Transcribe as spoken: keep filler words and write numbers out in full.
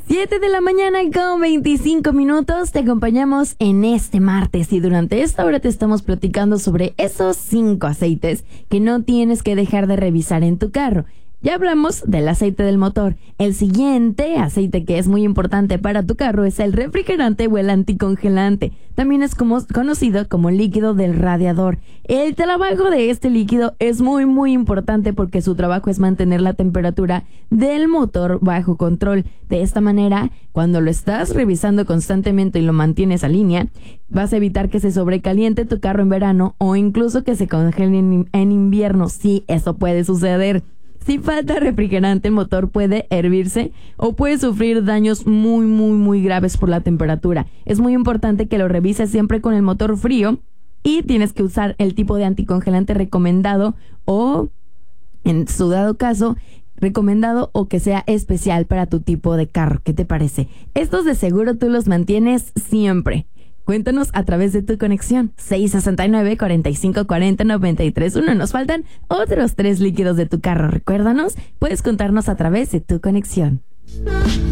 siete de la mañana con veinticinco minutos, te acompañamos en este martes y durante esta hora te estamos platicando sobre esos cinco aceites que no tienes que dejar de revisar en tu carro. Ya hablamos del aceite del motor. El siguiente aceite que es muy importante para tu carro es el refrigerante o el anticongelante. También es como, conocido como líquido del radiador. El trabajo de este líquido es muy muy importante porque su trabajo es mantener la temperatura del motor bajo control. De esta manera, cuando lo estás revisando constantemente y lo mantienes a línea, vas a evitar que se sobrecaliente tu carro en verano o incluso que se congele en, en invierno. Sí, eso puede suceder. Si falta refrigerante, el motor puede hervirse o puede sufrir daños muy, muy, muy graves por la temperatura. Es muy importante que lo revises siempre con el motor frío y tienes que usar el tipo de anticongelante recomendado o, en su dado caso, recomendado o que sea especial para tu tipo de carro. ¿Qué te parece? Estos de seguro tú los mantienes siempre. Cuéntanos a través de tu conexión seis sesenta y nueve, cuarenta y cinco cuarenta, noventa y tres uno. Nos faltan otros tres líquidos de tu carro. Recuérdanos, puedes contarnos a través de tu conexión.